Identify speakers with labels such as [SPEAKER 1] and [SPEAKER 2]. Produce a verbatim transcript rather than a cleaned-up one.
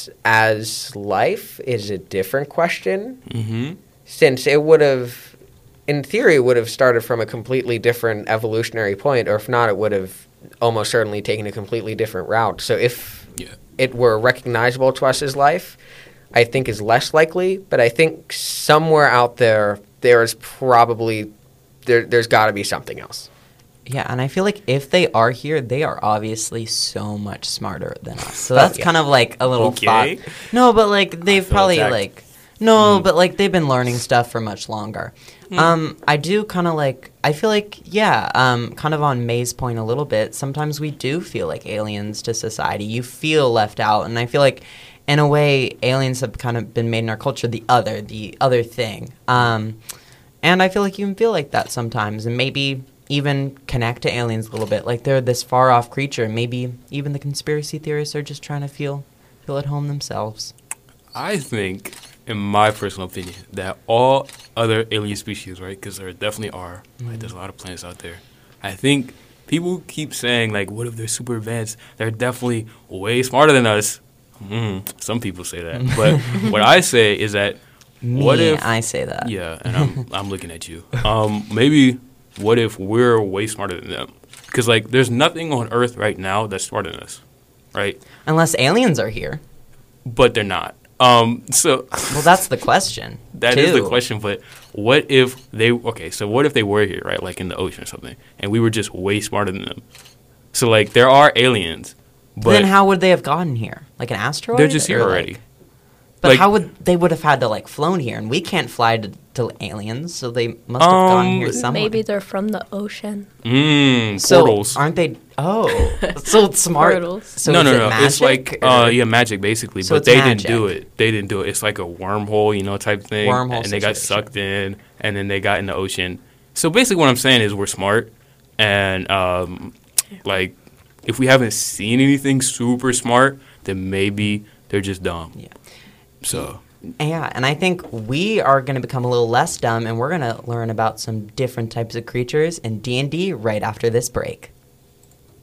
[SPEAKER 1] us as life is a different question,
[SPEAKER 2] mm-hmm.
[SPEAKER 1] since it would have, in theory, would have started from a completely different evolutionary point, or if not, it would have almost certainly taken a completely different route. So if
[SPEAKER 2] Yeah.
[SPEAKER 1] it were recognizable to us as life, I think is less likely, but I think somewhere out there, there is probably, there, there's got to be something else.
[SPEAKER 3] Yeah, and I feel like if they are here, they are obviously so much smarter than us. So that's
[SPEAKER 1] Oh, yeah.
[SPEAKER 3] kind of like a little
[SPEAKER 2] Okay.
[SPEAKER 3] thought. No, but like they've
[SPEAKER 2] feel
[SPEAKER 3] probably
[SPEAKER 2] attacked.
[SPEAKER 3] like no,
[SPEAKER 2] Mm.
[SPEAKER 3] but like they've been learning stuff for much longer.
[SPEAKER 2] Mm.
[SPEAKER 3] Um, I do kind of like I feel like yeah, um, kind of on May's point a little bit. Sometimes we do feel like aliens to society. You feel left out, and I feel like in a way aliens have kind of been made in our culture the other, the other thing. Um, and I feel like you can feel like that sometimes, and maybe even connect to aliens a little bit, like they're this far off creature. Maybe even the conspiracy theorists are just trying to feel feel at home themselves.
[SPEAKER 2] I think, in my personal opinion, that all other alien species, right, because there definitely are,
[SPEAKER 3] Mm-hmm.
[SPEAKER 2] like, there's a lot of planets out there. I think people keep saying, like, what if they're super advanced? They're definitely way smarter than us. Mm, some people say that. But what I say is that,
[SPEAKER 3] Me,
[SPEAKER 2] what if...
[SPEAKER 3] I say that.
[SPEAKER 2] Yeah, and I'm I'm looking at you. Um, maybe what if we're way smarter than them? Because, like, there's nothing on Earth right now that's smarter than us, right?
[SPEAKER 3] Unless aliens are here.
[SPEAKER 2] But they're not. Um, so
[SPEAKER 3] Well, that's the question.
[SPEAKER 2] that is the
[SPEAKER 3] too.
[SPEAKER 2] question. But what if they? Okay, so what if they were here, right? Like in the ocean or something, and we were just way smarter than them. So like, there are aliens, but
[SPEAKER 3] then how would they have gotten here? Like an asteroid?
[SPEAKER 2] they're just here
[SPEAKER 3] Or, like-
[SPEAKER 2] already.
[SPEAKER 3] But
[SPEAKER 2] Like-
[SPEAKER 3] how would they would have had to like flown here, and we can't fly to, to aliens, so they must have gotten
[SPEAKER 2] Um,
[SPEAKER 3] here somewhere.
[SPEAKER 4] Maybe they're from the ocean.
[SPEAKER 2] Mm,
[SPEAKER 3] so
[SPEAKER 2] portals.
[SPEAKER 3] aren't they? Oh, so smart.
[SPEAKER 4] Portals.
[SPEAKER 3] So
[SPEAKER 2] no,
[SPEAKER 3] is
[SPEAKER 2] no,
[SPEAKER 3] it
[SPEAKER 2] no.
[SPEAKER 3] magic,
[SPEAKER 2] It's like
[SPEAKER 3] or-
[SPEAKER 2] uh, yeah, magic basically.
[SPEAKER 3] So
[SPEAKER 2] but
[SPEAKER 3] it's
[SPEAKER 2] they didn't do
[SPEAKER 3] magic.
[SPEAKER 2] it. They didn't do it. It's like a wormhole, you know, type thing.
[SPEAKER 3] Wormhole
[SPEAKER 2] and they got
[SPEAKER 3] situation.
[SPEAKER 2] sucked in, and then they got in the ocean. So basically, what I'm saying is we're smart, and um, like if we haven't seen anything super smart, then maybe they're just dumb.
[SPEAKER 3] Yeah.
[SPEAKER 2] So
[SPEAKER 3] Yeah, and I think we are going to become a little less dumb, and we're going to learn about some different types of creatures in D and D right after this break.